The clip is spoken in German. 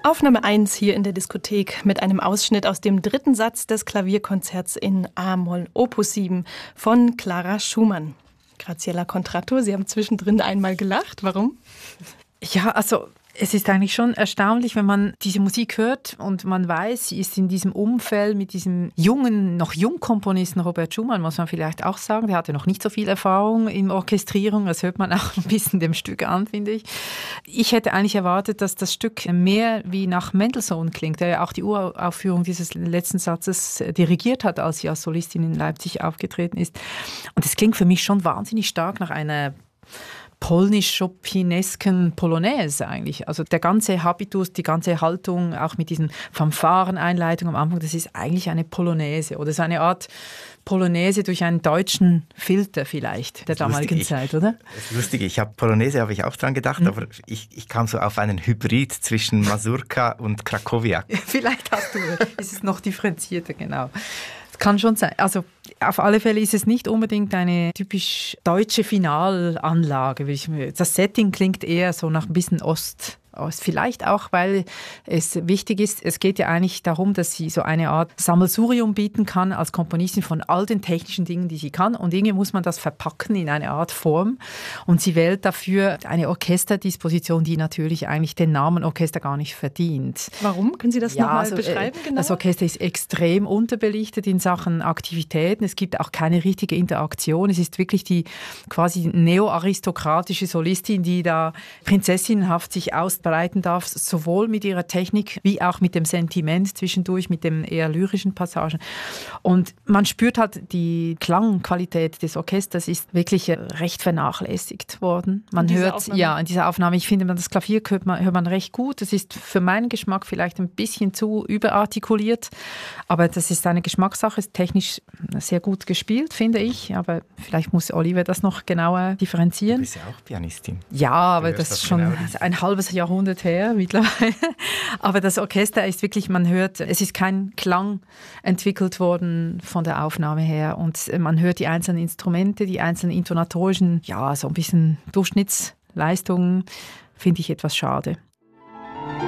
Aufnahme 1 hier in der Diskothek mit einem Ausschnitt aus dem 3. Satz des Klavierkonzerts in A-Moll, Opus 7 von Clara Schumann. Graziella Contratto, Sie haben zwischendrin einmal gelacht. Warum? Ja, also es ist eigentlich schon erstaunlich, wenn man diese Musik hört und man weiß, sie ist in diesem Umfeld mit diesem noch Jungkomponisten Robert Schumann, muss man vielleicht auch sagen. Der hatte noch nicht so viel Erfahrung in Orchestrierung, das hört man auch ein bisschen dem Stück an, finde ich. Ich hätte eigentlich erwartet, dass das Stück mehr wie nach Mendelssohn klingt, der ja auch die Uraufführung dieses letzten Satzes dirigiert hat, als sie als Solistin in Leipzig aufgetreten ist. Und es klingt für mich schon wahnsinnig stark nach einer polnisch-chopinesken Polonaise eigentlich. Also der ganze Habitus, die ganze Haltung, auch mit diesen Fanfaren-Einleitungen am Anfang, das ist eigentlich eine Polonaise oder so eine Art Polonaise durch einen deutschen Filter vielleicht der damaligen Zeit, oder? Das ist lustig, Polonaise habe ich auch dran gedacht, aber ich kam so auf einen Hybrid zwischen Mazurka und Krakowiak. Vielleicht ist es noch differenzierter, genau. Kann schon sein. Also auf alle Fälle ist es nicht unbedingt eine typisch deutsche Finalanlage. Das Setting klingt eher so nach ein bisschen Ost. Vielleicht auch, weil es wichtig ist, es geht ja eigentlich darum, dass sie so eine Art Sammelsurium bieten kann als Komponistin von all den technischen Dingen, die sie kann. Und irgendwie muss man das verpacken in eine Art Form. Und sie wählt dafür eine Orchesterdisposition, die natürlich eigentlich den Namen Orchester gar nicht verdient. Warum? Können Sie das nochmal beschreiben? Genau? Das Orchester ist extrem unterbelichtet in Sachen Aktivitäten. Es gibt auch keine richtige Interaktion. Es ist wirklich die quasi neoaristokratische Solistin, die da prinzessinnenhaft sich ausbreiten darf, sowohl mit ihrer Technik wie auch mit dem Sentiment zwischendurch, mit den eher lyrischen Passagen. Und man spürt halt, die Klangqualität des Orchesters ist wirklich recht vernachlässigt worden. Man hört, in dieser Aufnahme, ich finde, das Klavier hört man recht gut. Das ist für meinen Geschmack vielleicht ein bisschen zu überartikuliert, aber das ist eine Geschmackssache, ist technisch sehr gut gespielt, finde ich, aber vielleicht muss Oliver das noch genauer differenzieren. Du bist ja auch Pianistin. Ja, aber das ist schon ein halbes Jahrhundert her mittlerweile. Aber das Orchester ist wirklich, man hört, es ist kein Klang entwickelt worden von der Aufnahme her und man hört die einzelnen Instrumente, die einzelnen intonatorischen, so ein bisschen Durchschnittsleistungen, finde ich etwas schade.